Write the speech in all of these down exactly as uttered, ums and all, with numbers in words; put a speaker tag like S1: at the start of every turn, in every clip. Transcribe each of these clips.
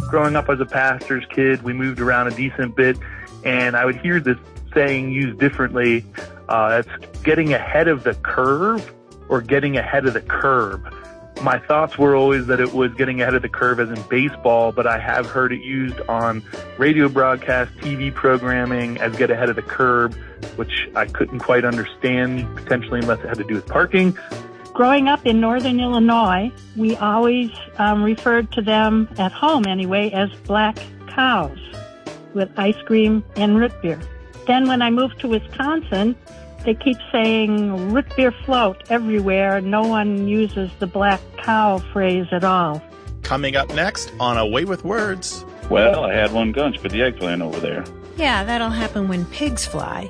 S1: Growing up as a pastor's kid, we moved around a decent bit, and I would hear this saying used differently. Uh, it's getting ahead of the curve or getting ahead of the curb. My thoughts were always that it was getting ahead of the curve as in baseball, but I have heard it used on radio broadcast, T V programming as get ahead of the curb, which I couldn't quite understand, potentially unless it had to do with parking.
S2: Growing up in northern Illinois, we always um, referred to them, at home anyway, as black cows with ice cream and root beer. Then when I moved to Wisconsin, they keep saying root beer float everywhere. No one uses the black cow phrase at all.
S3: Coming up next on A Way with Words.
S4: Well, I had one gunch for the eggplant over there.
S5: Yeah, that'll happen when pigs fly.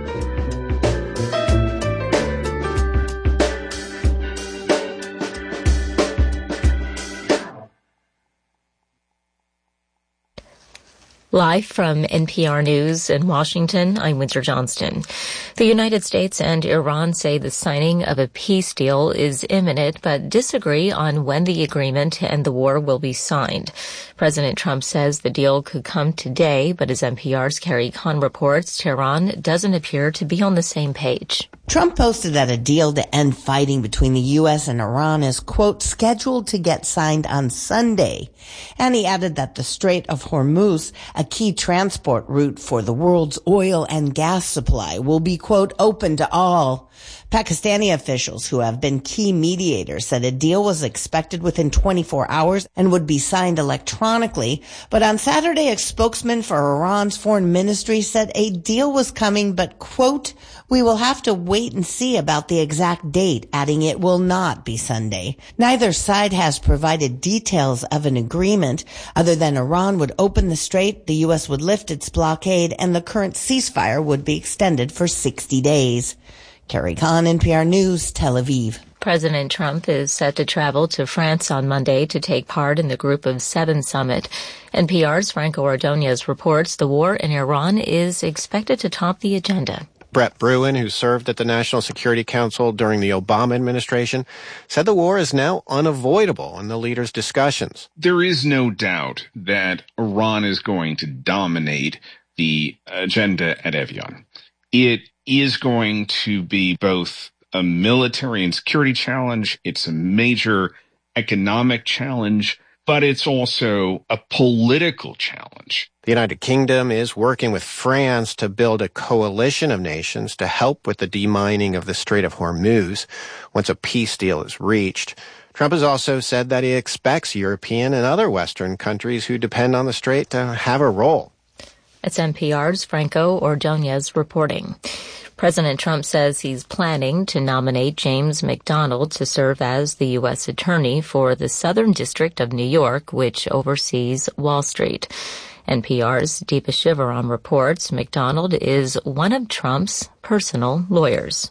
S6: Live from N P R News in Washington, I'm Winter Johnston. The United States and Iran say the signing of a peace deal is imminent, but disagree on when the agreement to end the war will be signed. President Trump says the deal could come today, but as N P R's Carrie Kahn reports, Tehran doesn't appear to be on the same page.
S7: Trump posted that a deal to end fighting between the U S and Iran is, quote, scheduled to get signed on Sunday. And he added that the Strait of Hormuz, a key transport route for the world's oil and gas supply, will be, quote, open to all. Pakistani officials who have been key mediators said a deal was expected within twenty-four hours and would be signed electronically. But on Saturday, a spokesman for Iran's foreign ministry said a deal was coming, but, quote, we will have to wait and see about the exact date, adding it will not be Sunday. Neither side has provided details of an agreement other than Iran would open the strait, the U S would lift its blockade, and the current ceasefire would be extended for sixty days. Carrie Kahn, N P R News, Tel Aviv.
S6: President Trump is set to travel to France on Monday to take part in the Group of Seven summit. N P R's Franco Ordonez reports the war in Iran is expected to top the agenda.
S8: Brett Bruen, who served at the National Security Council during the Obama administration, said the war is now unavoidable in the leaders' discussions.
S9: There is no doubt that Iran is going to dominate the agenda at Evian. It is going to be both a military and security challenge. It's a major economic challenge, but it's also a political challenge.
S8: The United Kingdom is working with France to build a coalition of nations to help with the demining of the Strait of Hormuz once a peace deal is reached. Trump has also said that he expects European and other Western countries who depend on the strait to have a role.
S6: It's N P R's Franco Ordonez reporting. President Trump says he's planning to nominate James McDonald to serve as the U S attorney for the Southern District of New York, which oversees Wall Street. N P R's Deepa Shivaram reports McDonald is one of Trump's personal lawyers.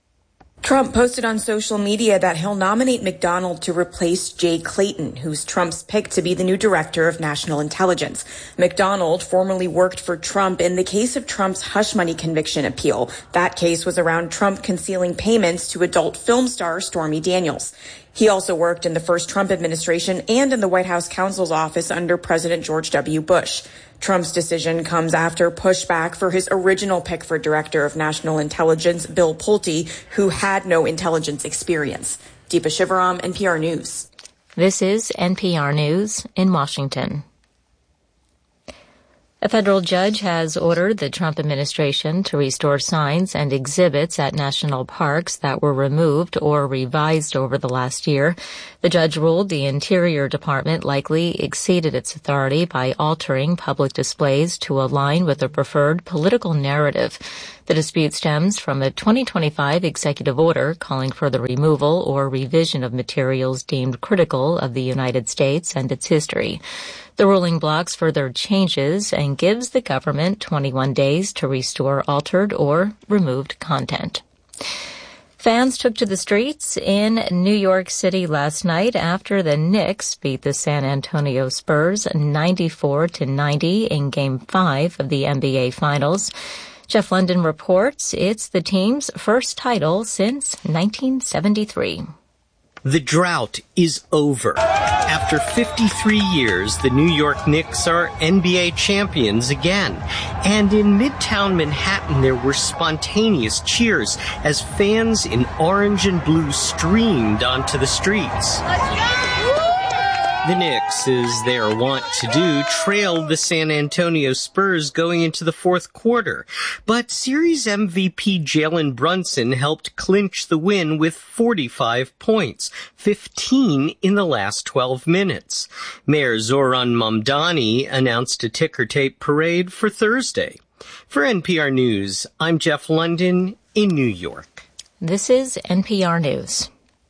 S10: Trump posted on social media that he'll nominate McDonald to replace Jay Clayton, who's Trump's pick to be the new director of national intelligence. McDonald formerly worked for Trump in the case of Trump's hush money conviction appeal. That case was around Trump concealing payments to adult film star Stormy Daniels. He also worked in the first Trump administration and in the White House counsel's office under President George W. Bush. Trump's decision comes after pushback for his original pick for Director of National Intelligence, Bill Pulte, who had no intelligence experience. Deepa Shivaram, N P R News.
S6: This is N P R News in Washington. A federal judge has ordered the Trump administration to restore signs and exhibits at national parks that were removed or revised over the last year. The judge ruled the Interior Department likely exceeded its authority by altering public displays to align with a preferred political narrative. The dispute stems from a twenty twenty-five executive order calling for the removal or revision of materials deemed critical of the United States and its history. The ruling blocks further changes and gives the government twenty-one days to restore altered or removed content. Fans took to the streets in New York City last night after the Knicks beat the San Antonio Spurs ninety-four to ninety in Game five of the N B A Finals. Jeff London reports it's the team's first title since nineteen seventy-three.
S11: The drought is over. After fifty-three years, the New York Knicks are N B A champions again. And in Midtown Manhattan, there were spontaneous cheers as fans in orange and blue streamed onto the streets. Let's go! The Knicks, as they are wont to do, trailed the San Antonio Spurs going into the fourth quarter. But series M V P Jalen Brunson helped clinch the win with forty-five points, fifteen in the last twelve minutes. Mayor Zoran Mamdani announced a ticker tape parade for Thursday. For N P R News, I'm Jeff London in New York.
S6: This is N P R News.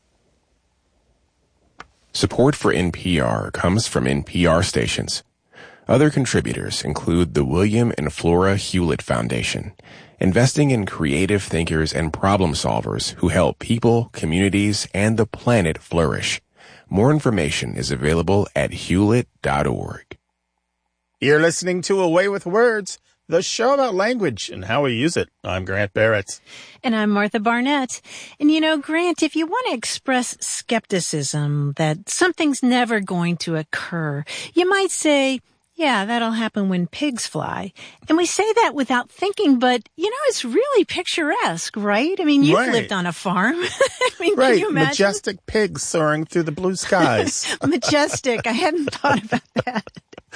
S12: Support for N P R comes from N P R stations. Other contributors include the William and Flora Hewlett Foundation, investing in creative thinkers and problem solvers who help people, communities, and the planet flourish. More information is available at hewlett dot org.
S3: You're listening to Away with Words, the show about language and how we use it. I'm Grant Barrett.
S5: And I'm Martha Barnett. And you know, Grant, if you want to express skepticism that something's never going to occur, you might say, yeah, that'll happen when pigs fly. And we say that without thinking, but, you know, it's really picturesque, right? I mean, you've
S3: right.
S5: lived on a farm. I mean,
S3: right.
S5: Can you imagine?
S3: Majestic pigs soaring through the blue skies.
S5: Majestic. I hadn't thought about that.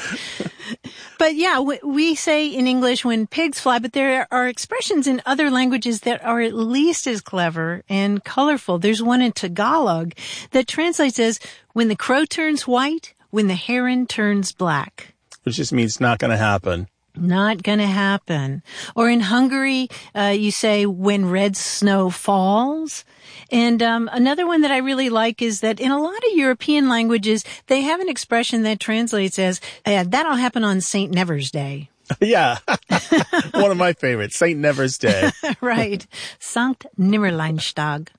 S5: But yeah, we say in English when pigs fly, but there are expressions in other languages that are at least as clever and colorful. There's one in Tagalog that translates as when the crow turns white, when the heron turns black.
S3: Which just means not going to happen.
S5: Not going to happen. Or in Hungary, uh, you say when red snow falls. And um, another one that I really like is that in a lot of European languages, they have an expression that translates as, uh, that'll happen on Saint Never's Day.
S3: Yeah. One of my favorites, Saint Never's Day.
S5: Right. Sankt Nimmerleinstag.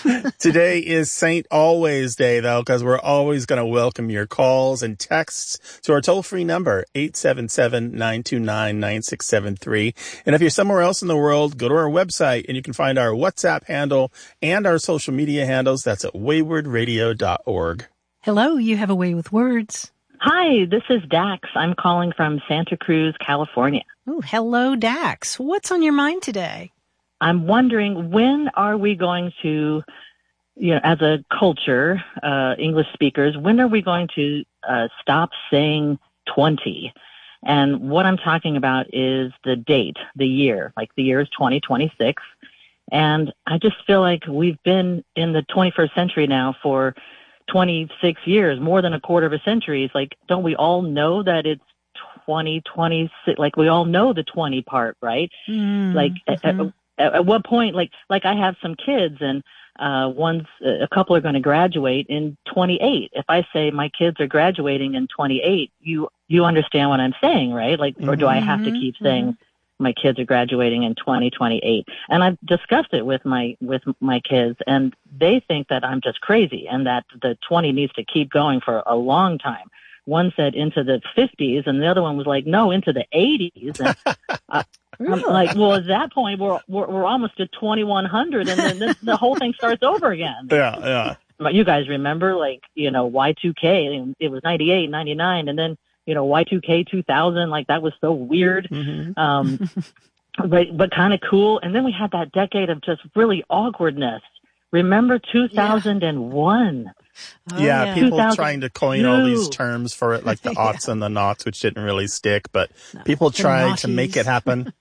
S3: Today is Saint Always Day, though, because we're always going to welcome your calls and texts to our toll-free number, eight seven seven, nine two nine, nine six seven three. And if you're somewhere else in the world, go to our website and you can find our WhatsApp handle and our social media handles. That's at wayward radio dot org.
S5: Hello, you have a way with words.
S13: Hi, this is Dax. I'm calling from Santa Cruz, California.
S5: Oh, hello, Dax. What's on your mind today?
S13: I'm wondering, when are we going to, you know, as a culture, uh, English speakers, when are we going to uh, stop saying twenty? And what I'm talking about is the date, the year, like the year is twenty twenty-six. And I just feel like we've been in the twenty-first century now for twenty-six years, more than a quarter of a century. It's like, don't we all know that it's twenty twenty-six? Like, we all know the twenty part, right?
S5: Mm-hmm.
S13: Like, at, at, at what point, like, like I have some kids and, uh, one's, a couple are going to graduate in twenty-eight. If I say my kids are graduating in twenty-eight, you, you understand what I'm saying, right? Like, or do I have to keep mm-hmm. saying my kids are graduating in twenty twenty-eight? And I've discussed it with my, with my kids, and they think that I'm just crazy and that the twenty needs to keep going for a long time. One said into the fifties and the other one was like, no, into the eighties. And uh, I'm like, well, at that point, we're, we're, we're almost at twenty-one hundred and then this, the whole thing starts over again.
S3: Yeah, yeah.
S13: But you guys remember, like, you know, Y two K, it was ninety-eight, ninety-nine, and then, you know, Y two K two thousand, like that was so weird, mm-hmm. um, but, but kind of cool. And then we had that decade of just really awkwardness. Remember two thousand one?
S3: Yeah, oh, yeah, yeah. People trying to coin all these
S13: Two.
S3: terms for it, like the
S5: yeah.
S3: aughts and the noughts, which didn't really stick, but
S5: no,
S3: people tried
S5: naughties.
S3: to make it happen.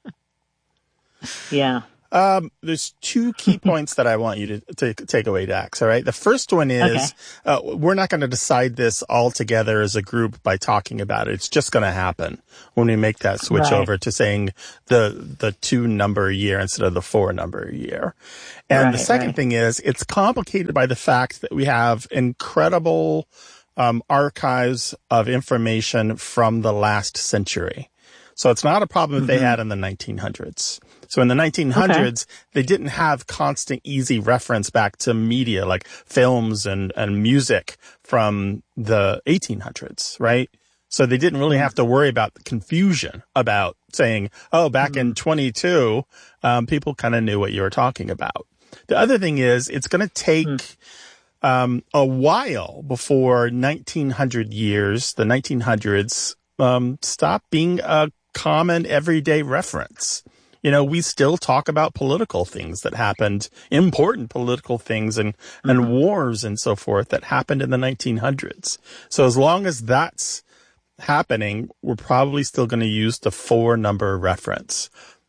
S13: Yeah.
S3: Um, there's two key points that I want you to, to take away, Dax. All right. The first one is, okay. uh, we're not going to decide this all together as a group by talking about it. It's just going to happen when we make that switch right. over to saying the, the two number year instead of the four number year. And right, the second right. thing is it's complicated by the fact that we have incredible, um, archives of information from the last century. So it's not a problem mm-hmm. that they had in the nineteen hundreds. So in the nineteen hundreds, okay. they didn't have constant, easy reference back to media like films and, and music from the eighteen hundreds, right? So they didn't really have to worry about the confusion about saying, oh, back mm-hmm. in twenty-two, um, people kind of knew what you were talking about. The other thing is it's going to take mm-hmm. um, a while before nineteen hundred years, the nineteen hundreds, um, stopped being a common everyday reference. You know, we still talk about political things that happened, important political things and, mm-hmm. and wars and so forth that happened in the nineteen hundreds. So as long as that's happening, we're probably still going to use the four number reference.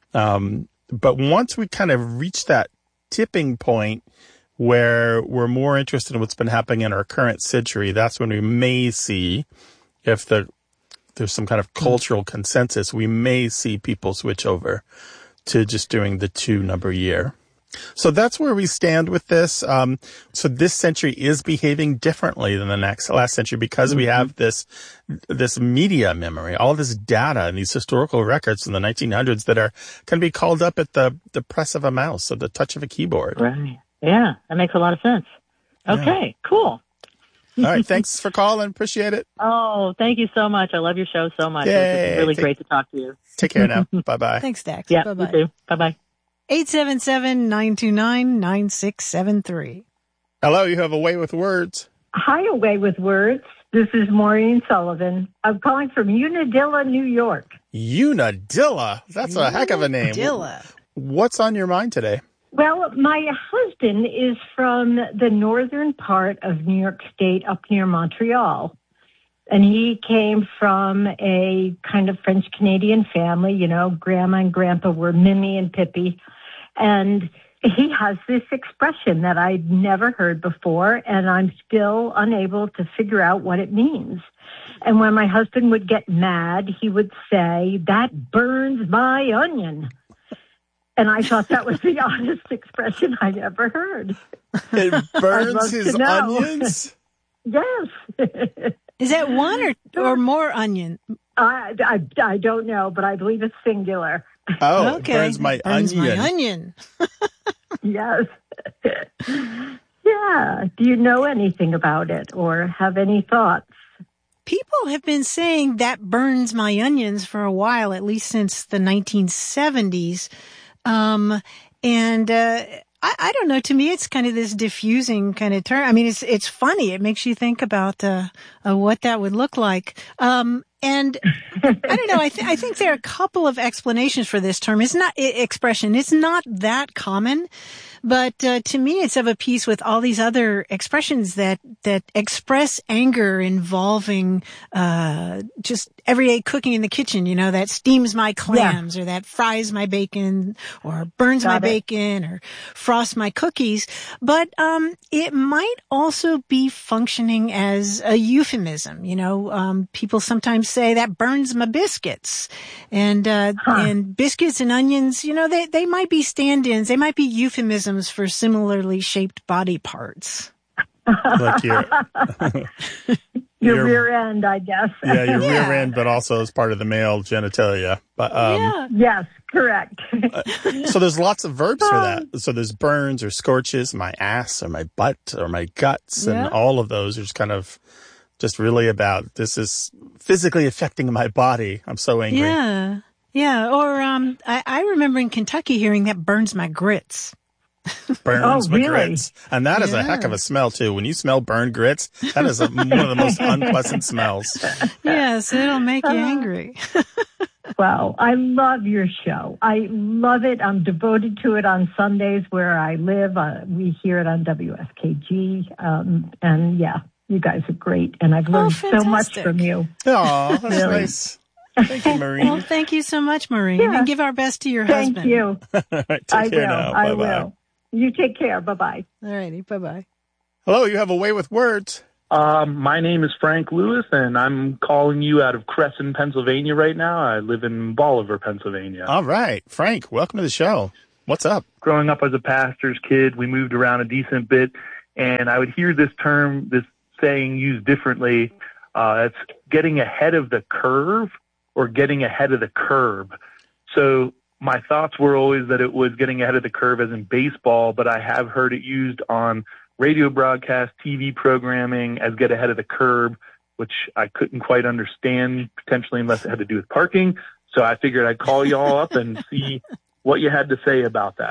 S3: Um, but once we kind of reach that tipping point where we're more interested in what's been happening in our current century, that's when we may see if the, there's some kind of cultural consensus, we may see people switch over to just doing the two number year. So that's where we stand with this. Um, so this century is behaving differently than the next last century because mm-hmm. we have this this media memory, all this data and these historical records from the nineteen hundreds that are can be called up at the the press of a mouse or the touch of a keyboard.
S13: Right. Yeah, that makes a lot of sense. Okay, yeah. Cool.
S3: All right, thanks for calling. Appreciate it.
S13: Oh, thank you so much. I love your show so much.
S3: Yay.
S13: It's really
S3: take,
S13: great to talk to you.
S3: Take care now. Bye-bye.
S5: Thanks, Dax.
S13: Yeah,
S5: bye-bye.
S13: you too. Bye-bye.
S5: eight seven seven, nine two nine, nine six seven three.
S3: Hello, you have a way with words.
S14: Hi, a way with words. This is Maureen Sullivan. I'm calling from Unadilla, New York.
S3: Unadilla? That's a heck of a name.
S5: Unadilla.
S3: What's on your mind today?
S14: Well, my husband is from the northern part of New York State up near Montreal. And he came from a kind of French-Canadian family. You know, Grandma and Grandpa were Mimi and Pippi. And he has this expression that I'd never heard before, and I'm still unable to figure out what it means. And when my husband would get mad, he would say, "That burns my onion." And I thought that was the oddest expression I'd ever heard.
S3: It burns his onions?
S14: Yes.
S5: Is that one or, or more onion?
S14: I, I, I don't know, but I believe it's singular.
S3: Oh,
S5: okay.
S3: It burns my
S5: burns
S3: onion.
S5: my onion.
S14: Yes. Yeah. Do you know anything about it or have any thoughts?
S5: People have been saying that burns my onions for a while, at least since the nineteen seventies. Um, and, uh, I, I don't know. To me, it's kind of this diffusing kind of term. I mean, it's, it's funny. It makes you think about, uh, uh what that would look like. Um, and I don't know. I, th- I think there are a couple of explanations for this term. It's not I- expression. It's not that common, but uh, to me, it's of a piece with all these other expressions that that express anger involving uh just everyday cooking in the kitchen. You know, that steams my clams, yeah. or that fries my bacon, or burns Got my it. bacon, or frosts my cookies. But um, it might also be functioning as a euphemism. You know, um, people sometimes say that burns my biscuits, and uh, huh. and biscuits and onions. You know, they they might be stand-ins. They might be euphemisms for similarly shaped body parts.
S3: Like your,
S14: your, your rear end, I guess.
S3: Yeah, your
S5: yeah.
S3: rear end, but also as part of the male genitalia. But um,
S5: yeah.
S14: Yes, correct.
S3: uh, so there's lots of verbs for that. So there's burns or scorches, my ass or my butt or my guts, yeah. and all of those are just kind of just really about this is physically affecting my body. I'm so angry.
S5: Yeah, yeah. Or um, I, I remember in Kentucky hearing that burns my grits.
S3: Burns
S14: oh,
S3: my
S14: really?
S3: grits. And that is
S5: yeah.
S3: a heck of a smell, too. When you smell burned grits, that is a, one of the most unpleasant smells.
S5: Yes, it'll make you angry.
S14: Wow. I love your show. I love it. I'm devoted to it on Sundays where I live. Uh, we hear it on W S K G. Um, and, yeah, you guys are great. And I've learned
S5: oh,
S14: so much from you.
S3: Oh, that's
S14: really.
S3: nice. Thank you, Maureen.
S5: Well, thank you so much, Maureen.
S14: Yeah.
S5: And give our best to your
S14: Thank
S5: husband.
S14: you.
S3: Take
S14: I
S3: care
S14: will.
S3: now.
S14: I
S3: Bye-bye.
S14: will. You take care. Bye-bye.
S5: All righty. Bye-bye.
S3: Hello, you have a way with words.
S1: Um, my name is Frank Lewis, and I'm calling you out of Crescent, Pennsylvania right now. I live in Bolivar, Pennsylvania.
S3: All right. Frank, welcome to the show. What's up?
S1: Growing up as a pastor's kid, we moved around a decent bit, and I would hear this term, this saying used differently. Uh, it's getting ahead of the curve or getting ahead of the curb. So my thoughts were always that it was getting ahead of the curve as in baseball, but I have heard it used on radio broadcast, T V programming as get ahead of the curb, which I couldn't quite understand potentially unless it had to do with parking. So I figured I'd call y'all up and see what you had to say about that.